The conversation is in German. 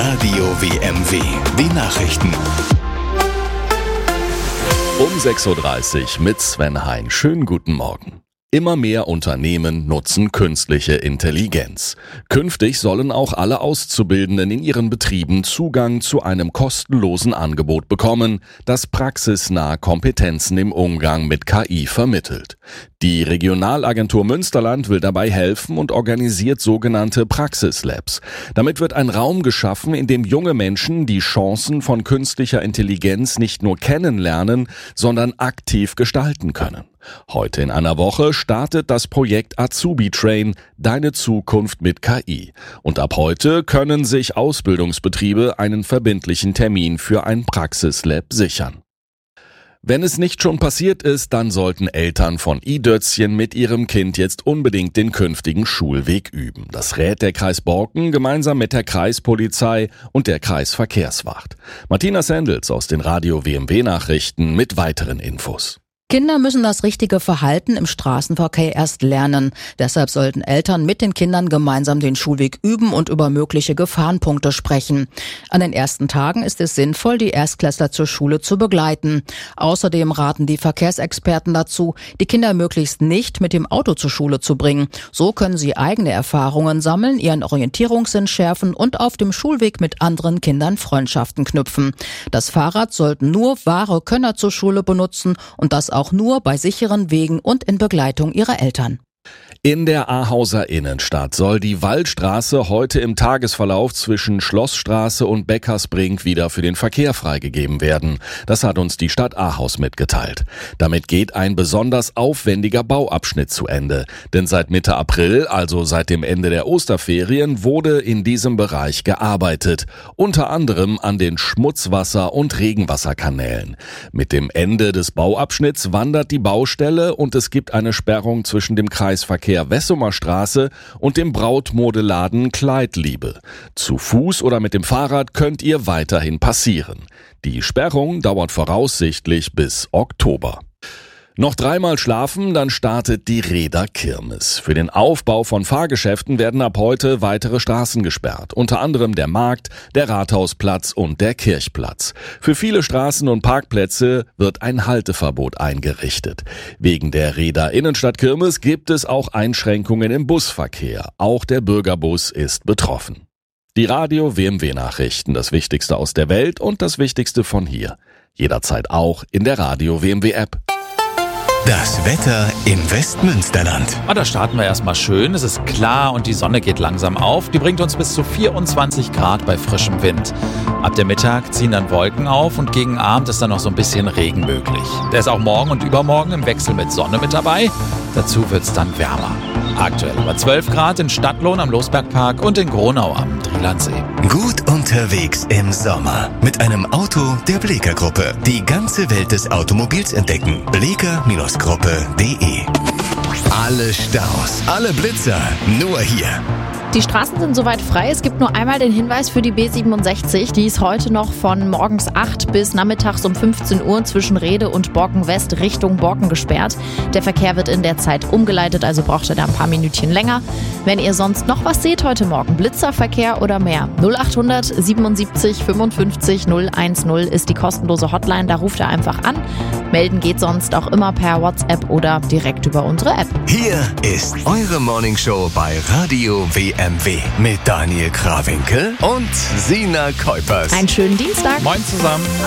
Radio WMW, die Nachrichten. Um 6.30 Uhr mit Sven Hein. Schönen guten Morgen. Immer mehr Unternehmen nutzen künstliche Intelligenz. Künftig sollen auch alle Auszubildenden in ihren Betrieben Zugang zu einem kostenlosen Angebot bekommen, das praxisnahe Kompetenzen im Umgang mit KI vermittelt. Die Regionalagentur Münsterland will dabei helfen und organisiert sogenannte Praxislabs. Damit wird ein Raum geschaffen, in dem junge Menschen die Chancen von künstlicher Intelligenz nicht nur kennenlernen, sondern aktiv gestalten können. Heute in einer Woche startet das Projekt Azubi Train, deine Zukunft mit KI. Und ab heute können sich Ausbildungsbetriebe einen verbindlichen Termin für ein Praxislab sichern. Wenn es nicht schon passiert ist, dann sollten Eltern von i-Dötzchen mit ihrem Kind jetzt unbedingt den künftigen Schulweg üben. Das rät der Kreis Borken gemeinsam mit der Kreispolizei und der Kreisverkehrswacht. Martina Sendels aus den Radio WMW Nachrichten mit weiteren Infos. Kinder müssen das richtige Verhalten im Straßenverkehr erst lernen. Deshalb sollten Eltern mit den Kindern gemeinsam den Schulweg üben und über mögliche Gefahrenpunkte sprechen. An den ersten Tagen ist es sinnvoll, die Erstklässler zur Schule zu begleiten. Außerdem raten die Verkehrsexperten dazu, die Kinder möglichst nicht mit dem Auto zur Schule zu bringen. So können sie eigene Erfahrungen sammeln, ihren Orientierungssinn schärfen und auf dem Schulweg mit anderen Kindern Freundschaften knüpfen. Das Fahrrad sollten nur wahre Könner zur Schule benutzen und das auch nur bei sicheren Wegen und in Begleitung ihrer Eltern. In der Ahauser Innenstadt soll die Waldstraße heute im Tagesverlauf zwischen Schlossstraße und Beckersbrink wieder für den Verkehr freigegeben werden. Das hat uns die Stadt Ahaus mitgeteilt. Damit geht ein besonders aufwendiger Bauabschnitt zu Ende. Denn seit Mitte April, also seit dem Ende der Osterferien, wurde in diesem Bereich gearbeitet. Unter anderem an den Schmutzwasser- und Regenwasserkanälen. Mit dem Ende des Bauabschnitts wandert die Baustelle und es gibt eine Sperrung zwischen dem Kreisverkehr Wessumer Straße und dem Brautmodeladen Kleidliebe. Zu Fuß oder mit dem Fahrrad könnt ihr weiterhin passieren. Die Sperrung dauert voraussichtlich bis Oktober. Noch 3-mal schlafen, dann startet die Räderkirmes. Für den Aufbau von Fahrgeschäften werden ab heute weitere Straßen gesperrt. Unter anderem der Markt, der Rathausplatz und der Kirchplatz. Für viele Straßen und Parkplätze wird ein Halteverbot eingerichtet. Wegen der Räder-Innenstadtkirmes gibt es auch Einschränkungen im Busverkehr. Auch der Bürgerbus ist betroffen. Die Radio WMW Nachrichten, das Wichtigste aus der Welt und das Wichtigste von hier. Jederzeit auch in der Radio WMW App. Das Wetter im Westmünsterland. Da starten wir erstmal schön. Es ist klar und die Sonne geht langsam auf. Die bringt uns bis zu 24 Grad bei frischem Wind. Ab der Mittag ziehen dann Wolken auf und gegen Abend ist dann noch so ein bisschen Regen möglich. Der ist auch morgen und übermorgen im Wechsel mit Sonne mit dabei. Dazu wird es dann wärmer. Aktuell über 12 Grad in Stadtlohn am Losbergpark und in Gronau am Drielandsee. Gut unterwegs im Sommer mit einem Auto der Bleeker Gruppe. Die ganze Welt des Automobils entdecken. Bleeker-Gruppe.de. Alle Staus, alle Blitzer, nur hier. Die Straßen sind soweit frei. Es gibt nur einmal den Hinweis für die B67. Die ist heute noch von morgens 8 bis nachmittags um 15 Uhr zwischen Rede und Borken West Richtung Borken gesperrt. Der Verkehr wird in der Zeit umgeleitet, also braucht ihr da ein paar Minütchen länger. Wenn ihr sonst noch was seht heute Morgen, Blitzerverkehr oder mehr, 0800 77 55 010 ist die kostenlose Hotline. Da ruft ihr einfach an. Melden geht sonst auch immer per WhatsApp oder direkt über unsere App. Hier ist eure Morningshow bei Radio WMW mit Daniel Krawinkel und Sina Kuipers. Einen schönen Dienstag. Moin zusammen.